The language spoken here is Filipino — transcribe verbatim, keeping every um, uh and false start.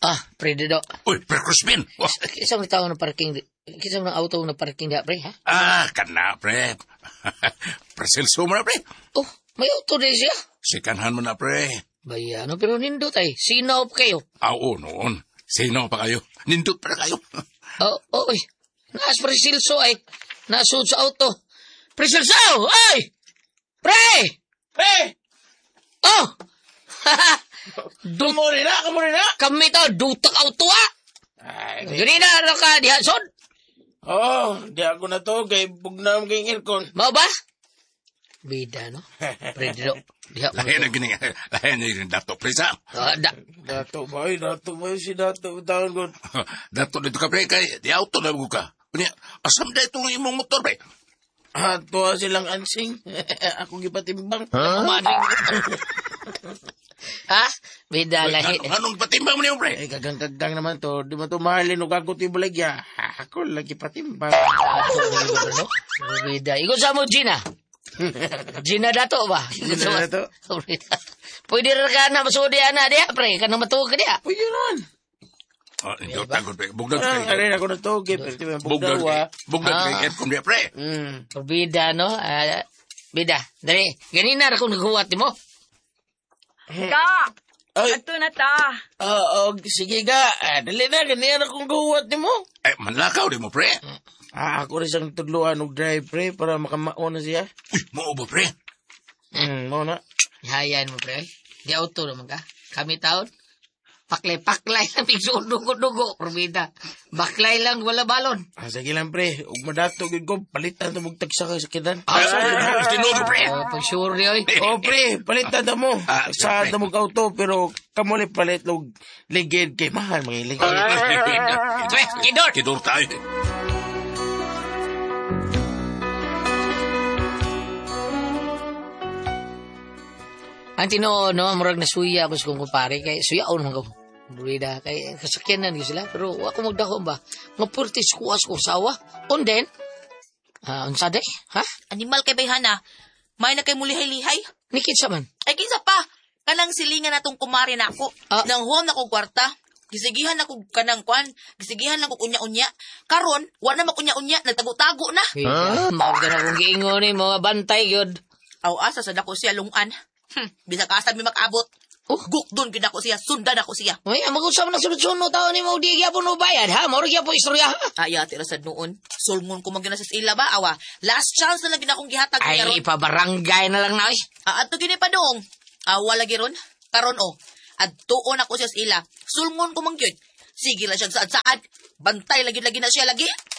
Ah, pre, do. Uy, pre Crispin. Oh. Isang tao na parking, isang na auto na parking da, pre, ha? Ah, kana, pre. Pre Celso mo na, pre. Oh, may auto din siya. Sikanhan mo na, pre. Bayano, pero nindot ay. Sinop kayo. Ah, oo, noon. Sino pa kayo? Nindot pa kayo. Oh, oy. Naas pre Silso ay. Nasud sa auto. Pre Silso! Ay! Pre! Pre! Oh! Dumo rin na, kamo rin na. Kami to, dutak auto ah! Ay, Gani na, ano ka, dihason? oh, di ako na to, kay bugnam kay aircon. Mau ba? Bida, no? Pre, dito. Diha mo Lahin na to. gini, lahin na gini, dato, pre, sa. Ah, da. Dato ba, ay, dato ba si dato, taon ko. Dato dito ka, pre, kay di auto na buka ka. Kunya, asam da itong imong motor, pre. Ato silang ansing. Ako gipatimbang. Kumadring. Ha? Bida, lahi. Anong, anong patimbang mo niyo, pre? Ay, kagang-kagang naman to. Di ba to mahalin o gagot yung bulagya? Ako lagi patimbang. Ato, no? Bida. Ikaw sa mo, Gina. Gina dato ba? Gina dato. Pwede rin ka na masudi na diya, pre. Ka na matuwa ka diya. Pwede nun. Oh, indot na, pre. Bugdag Ah, kay. kaya ako na to. Pwede ba Bugdag bugdawa? kay. Bugdag kay, Ah. aircon niya, pre. Hmm. Bida, no? Ah, bida. Dali. Ganina na kung naghuwat mo. Ka! Ay, Ato na ta. oo, sige ga. Ah, dali na, ganyan akong gawa ni mo. Eh, manlakaw di mo, pre. Ah, ako rin siyang tudluan og drive, pre, para makamao na siya. Uy, mo ba, pre? Hmm, mo na. Hayan mo, pre. Di auto naman ka. Kami taon. Paklay-paklay lang. Pigsudugo-dugo. Probida. Baklay lang, wala balon. Ah, sige lang, pre. Ug madato gid ko, palitan ta mong tagsa ka sa kidan. Ah, gusto nyo, pre. Oh, pag sure di, oy. Oh, pre, palitan ta mo. Ah, Sa pre. ta mong auto, pero kamo li palit log ligid kay mahal mga ligid. Pre, kidor. Kidor tayo. Ang tinoo, no, murag na suya ako sa kong kumpare. Kaya suya ako naman ko. Probida. Kaya kasakyanan ko sila. Pero ako magdako ba? Mga purtis kuwas ko sawa. On then, ah, ang saday, ha? Animal kay bayhana. May na kay mulihay-lihay. Nikit sa man. Ay, kinsa pa. Kanang silingan natong kumari na ako. Ah. Nang huwam na kong kwarta. Gisigihan na kong kanang kwan. Gisigihan na kong unya-unya. Karon, wala na makunya-unya. Nagtago-tago na. Huh? Mawag na akong giingon eh, mga bantay yun. Aw, asa sa dako siya lungan. Hmm, bisa ka asa mi makabot. Oh. Guk doon gid ako siya. Sundan ako siya. May mag-usap na sunod-sunod tao ni mo di gyapon mo bayad ha. Mao gyapon istorya ha. Ay, ate rasad noon. Sulngon ko man sa ila ba? Awa, last chance na lang gid akong gihatag Ay, karon. ipabarangay na lang na oy. Ah, ato gini pa dong. Awa lagi ron. Karon o. At tuon ako siya sa ila. Sulngon ko man gyud. Sige lang siya saad-saad. Bantay lagi-lagi na siya lagi.